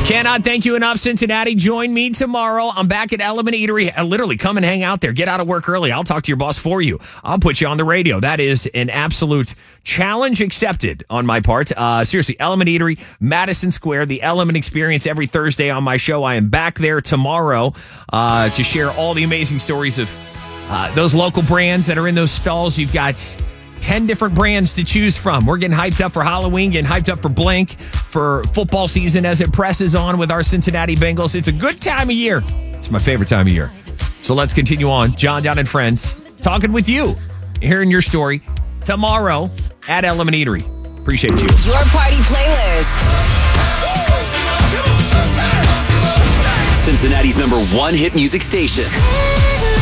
Cannot thank you enough, Cincinnati. Join me tomorrow. I'm back at Element Eatery. Literally, come and hang out there. Get out of work early. I'll talk to your boss for you. I'll put you on the radio. That is an absolute challenge accepted on my part. Seriously, Element Eatery, Madison Square, the Element Experience every Thursday on my show. I am back there tomorrow to share all the amazing stories of those local brands that are in those stalls. You've got 10 different brands to choose from. We're getting hyped up for Halloween, getting hyped up for Blank, for football season as it presses on with our Cincinnati Bengals. It's a good time of year. It's my favorite time of year. So let's continue on. John Down and Friends, talking with you, hearing your story tomorrow at Element Eatery. Appreciate you. Your party playlist. Cincinnati's #1 hit music station.